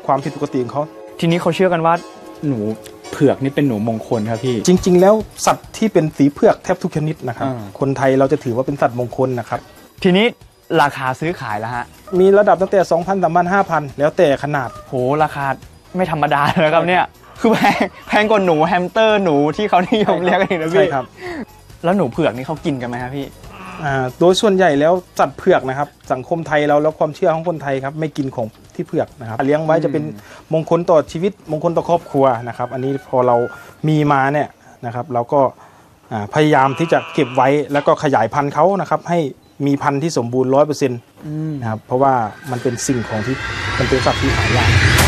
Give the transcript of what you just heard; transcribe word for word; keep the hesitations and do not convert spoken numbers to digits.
ความผิดปกติของเขาทีนี้เขาเชื่อกันว่าหนูเผือกนี่เป็นหนูมงคลครับพี่จริงๆแล้วสัตว์ที่เป็นสีเผือกแทบทุกชนิดนะครับคนไทยเราจะถือว่าเป็นสัตว์มงคลนะครับทีนี้ราคาซื้อขายแล้วฮะมีระดับตั้งแต่ สองพัน สามพัน ห้าพัน แล้วแต่ขนาดโหราคาไม่ธรรมดาเลยครับเนี่ยคือแพงแพงกว่าหนูแฮมสเตอร์หนูที่เขานิยมเรียกกันนะพี่ใช่ครับแล้วหนูเผือกนี่เขากินกันไหมครับพี่อ่าโดยส่วนใหญ่แล้วสัตว์เผือกนะครับสังคมไทยเราแล้วความเชื่อของคนไทยครับไม่กินของที่เผือกนะครับเลี้ยงไว้จะเป็นมงคลต่อชีวิตมงคลต่อครอบครัวนะครับอันนี้พอเรามีมาเนี่ยนะครับเราก็พยายามที่จะเก็บไว้แล้วก็ขยายพันธุ์เขานะครับให้มีพันธุ์ที่สมบูรณ์ร้อยเปอร์เซ็นต์นะครับเพราะว่ามันเป็นสิ่งของที่มันเป็นสัตว์ที่หายาก